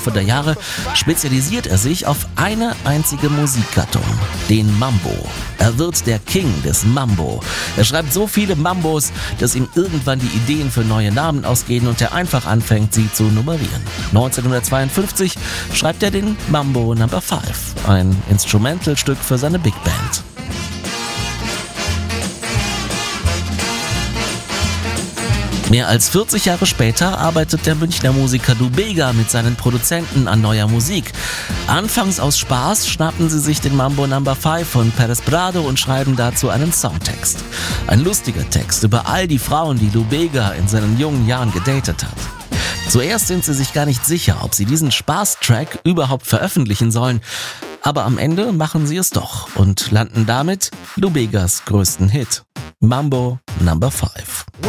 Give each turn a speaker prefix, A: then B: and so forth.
A: Laufe der Jahre spezialisiert er sich auf eine einzige Musikgattung, den Mambo. Er wird der King des Mambo. Er schreibt so viele Mambos, dass ihm irgendwann die Ideen für neue Namen ausgehen und er einfach anfängt, sie zu nummerieren. 1952 schreibt er den Mambo No. 5, ein Instrumentalstück für seine Big Band. Mehr als 40 Jahre später arbeitet der Münchner Musiker Lubega mit seinen Produzenten an neuer Musik. Anfangs aus Spaß schnappen sie sich den Mambo No. 5 von Pérez Prado und schreiben dazu einen Songtext. Ein lustiger Text über all die Frauen, die Lubega in seinen jungen Jahren gedatet hat. Zuerst sind sie sich gar nicht sicher, ob sie diesen Spaßtrack überhaupt veröffentlichen sollen. Aber am Ende machen sie es doch und landen damit Lubegas größten Hit, Mambo No. 5.